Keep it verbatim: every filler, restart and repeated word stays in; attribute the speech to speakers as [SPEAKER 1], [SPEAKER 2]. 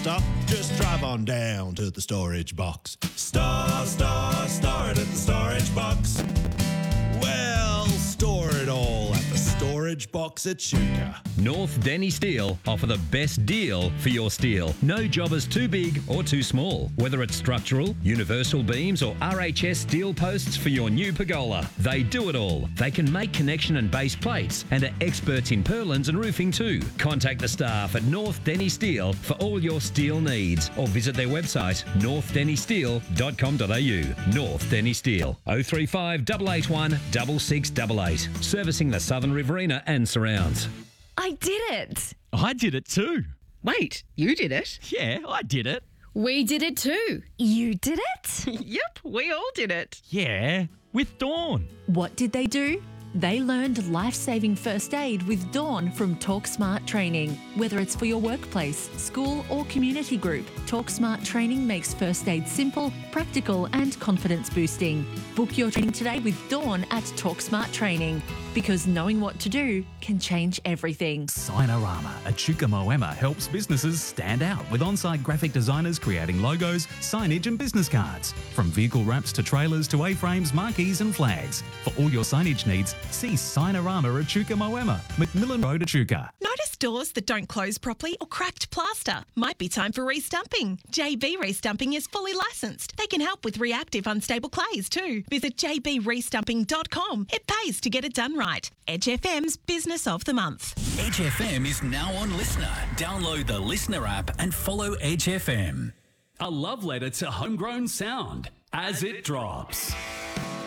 [SPEAKER 1] plaster, just drive on down to the storage box. Store, store, store it at the storage box. Well, store it all at the storage box at Chuka.
[SPEAKER 2] North Denny Steel offer the best deal for your steel. No job is too big or too small. Whether it's structural, universal beams or R H S steel posts for your new pergola, they do it all. They can make connection and base plates and are experts in purlins and roofing too. Contact the staff at North Denny Steel for all your steel needs or visit their website north denny steel dot com dot a u. North Denny Steel, oh three five, eight eight one, six six eight eight. Servicing the Southern Riverina and surrounds.
[SPEAKER 3] I did it.
[SPEAKER 4] I did it too.
[SPEAKER 5] Wait, you did it?
[SPEAKER 4] Yeah, I did it.
[SPEAKER 5] We did it too.
[SPEAKER 3] You did it?
[SPEAKER 5] Yep, we all did it.
[SPEAKER 4] Yeah, with Dawn.
[SPEAKER 3] What did they do? They learned life-saving first aid with Dawn from TalkSmart Training. Whether it's for your workplace, school or community group, TalkSmart Training makes first aid simple, practical and confidence-boosting. Book your training today with Dawn at TalkSmart Training, because knowing what to do can change everything.
[SPEAKER 6] Signarama at Chuka-Moama helps businesses stand out with on-site graphic designers creating logos, signage and business cards. From vehicle wraps to trailers to A-frames, marquees and flags. For all your signage needs, see Signarama at Chuka-Moama, McMillan Road at Chuka.
[SPEAKER 7] Notice doors that don't close properly or cracked plaster? Might be time for restumping. J B Restumping is fully licensed. They can help with reactive unstable clays too. Visit j b restumping dot com. It pays to get it done right. Edge F M's Business of the Month.
[SPEAKER 8] Edge F M is now on Listener. Download the Listener app and follow Edge F M.
[SPEAKER 9] A love letter to homegrown sound as it drops.